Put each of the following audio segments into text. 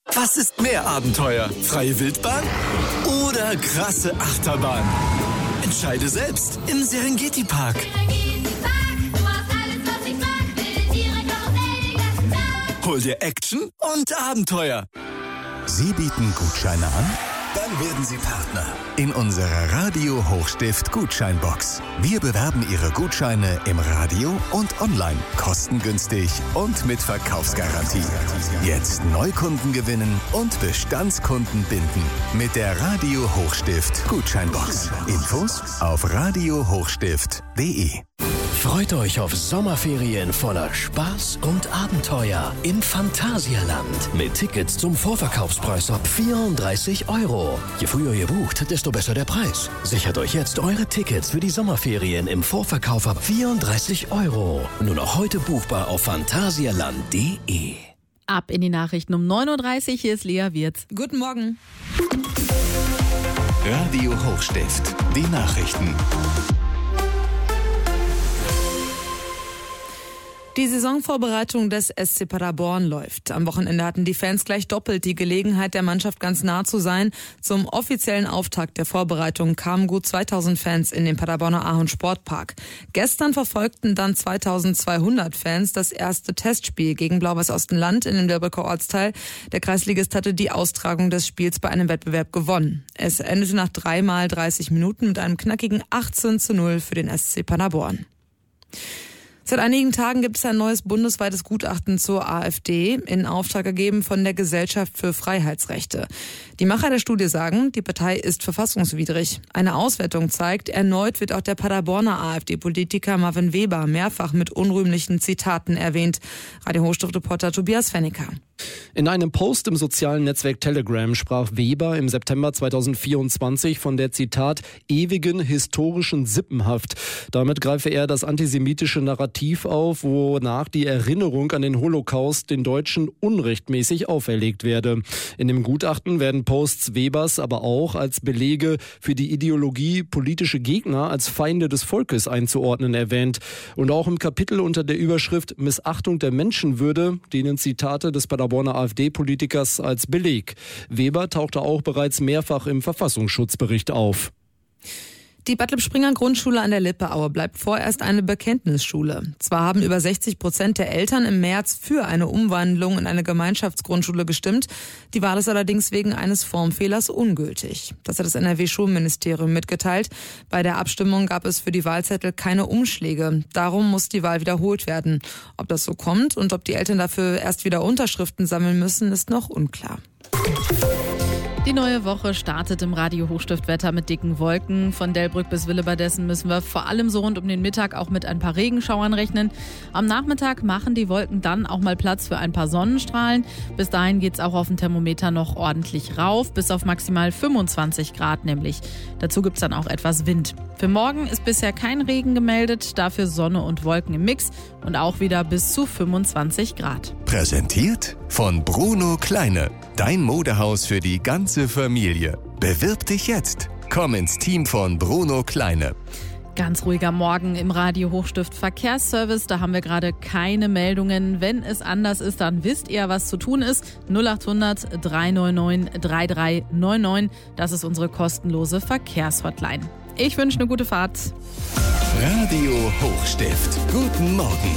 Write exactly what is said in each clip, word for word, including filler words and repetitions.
Was ist mehr Abenteuer? Freie Wildbahn oder krasse Achterbahn? Entscheide selbst im Serengeti Park. Hol dir Action und Abenteuer. Sie bieten Gutscheine an? Dann werden Sie Partner in unserer Radio Hochstift Gutscheinbox. Wir bewerben Ihre Gutscheine im Radio und online, kostengünstig und mit Verkaufsgarantie. Jetzt Neukunden gewinnen und Bestandskunden binden mit der Radio Hochstift Gutscheinbox. Infos auf radio hochstift punkt de. Freut euch auf Sommerferien voller Spaß und Abenteuer im Phantasialand. Mit Tickets zum Vorverkaufspreis ab vierunddreißig Euro. Je früher ihr bucht, desto besser der Preis. Sichert euch jetzt eure Tickets für die Sommerferien im Vorverkauf ab vierunddreißig Euro. Nur noch heute buchbar auf phantasialand punkt de. Ab in die Nachrichten um neun Uhr dreißig. Hier ist Lea Wirz. Guten Morgen. Radio Hochstift, die Nachrichten. Die Saisonvorbereitung des S C Paderborn läuft. Am Wochenende hatten die Fans gleich doppelt die Gelegenheit, der Mannschaft ganz nah zu sein. Zum offiziellen Auftakt der Vorbereitung kamen gut zweitausend Fans in den Paderborner Ahorn Sportpark. Gestern verfolgten dann zweitausendzweihundert Fans das erste Testspiel gegen Blau-Weiß Ostenland in dem Lübecker Ortsteil. Der Kreisligist hatte die Austragung des Spiels bei einem Wettbewerb gewonnen. Es endete nach dreimal dreißig Minuten mit einem knackigen achtzehn zu null für den S C Paderborn. Seit einigen Tagen gibt es ein neues bundesweites Gutachten zur AfD, in Auftrag gegeben von der Gesellschaft für Freiheitsrechte. Die Macher der Studie sagen, die Partei ist verfassungswidrig. Eine Auswertung zeigt, erneut wird auch der Paderborner AfD-Politiker Marvin Weber mehrfach mit unrühmlichen Zitaten erwähnt. Radio Hochstift-Reporter Tobias Fennicker. In einem Post im sozialen Netzwerk Telegram sprach Weber im September zweitausendvierundzwanzig von der, Zitat, ewigen historischen Sippenhaft. Damit greife er das antisemitische Narrativ auf, wonach die Erinnerung an den Holocaust den Deutschen unrechtmäßig auferlegt werde. In dem Gutachten werden Posts Webers aber auch als Belege für die Ideologie politische Gegner als Feinde des Volkes einzuordnen erwähnt. Und auch im Kapitel unter der Überschrift Missachtung der Menschenwürde dienen Zitate des Paderborner AfD-Politikers als Beleg. Weber tauchte auch bereits mehrfach im Verfassungsschutzbericht auf. Die Bartleb-Springer-Grundschule an der Lippeaue bleibt vorerst eine Bekenntnisschule. Zwar haben über sechzig Prozent der Eltern im März für eine Umwandlung in eine Gemeinschaftsgrundschule gestimmt. Die Wahl ist allerdings wegen eines Formfehlers ungültig. Das hat das N R W-Schulministerium mitgeteilt. Bei der Abstimmung gab es für die Wahlzettel keine Umschläge. Darum muss die Wahl wiederholt werden. Ob das so kommt und ob die Eltern dafür erst wieder Unterschriften sammeln müssen, ist noch unklar. Die neue Woche startet im Radio Hochstift-Wetter mit dicken Wolken. Von Delbrück bis Willebadessen müssen wir vor allem so rund um den Mittag auch mit ein paar Regenschauern rechnen. Am Nachmittag machen die Wolken dann auch mal Platz für ein paar Sonnenstrahlen. Bis dahin geht's auch auf dem Thermometer noch ordentlich rauf, bis auf maximal fünfundzwanzig Grad nämlich. Dazu gibt's dann auch etwas Wind. Für morgen ist bisher kein Regen gemeldet, dafür Sonne und Wolken im Mix und auch wieder bis zu fünfundzwanzig Grad. Präsentiert von Bruno Kleine, dein Modehaus für die ganze Familie. Bewirb dich jetzt. Komm ins Team von Bruno Kleine. Ganz ruhiger Morgen im Radio Hochstift Verkehrsservice. Da haben wir gerade keine Meldungen. Wenn es anders ist, dann wisst ihr, was zu tun ist. null acht hundert drei neun neun drei drei neun neun. Das ist unsere kostenlose Verkehrshotline. Ich wünsche eine gute Fahrt. Radio Hochstift. Guten Morgen.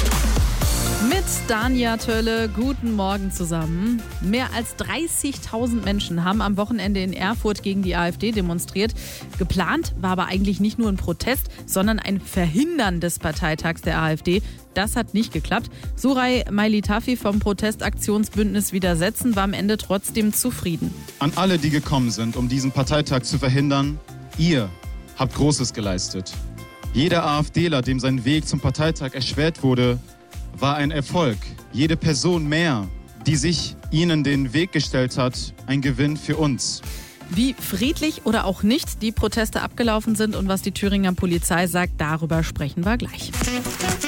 Mit Danja Tölle, guten Morgen zusammen. Mehr als dreißigtausend Menschen haben am Wochenende in Erfurt gegen die AfD demonstriert. Geplant war aber eigentlich nicht nur ein Protest, sondern ein Verhindern des Parteitags der AfD. Das hat nicht geklappt. Suray Mailitafi vom Protestaktionsbündnis Widersetzen war am Ende trotzdem zufrieden. An alle, die gekommen sind, um diesen Parteitag zu verhindern, ihr habt Großes geleistet. Jeder AfDler, dem sein Weg zum Parteitag erschwert wurde, war ein Erfolg. Jede Person mehr, die sich ihnen den Weg gestellt hat, ein Gewinn für uns. Wie friedlich oder auch nicht die Proteste abgelaufen sind und was die Thüringer Polizei sagt, darüber sprechen wir gleich.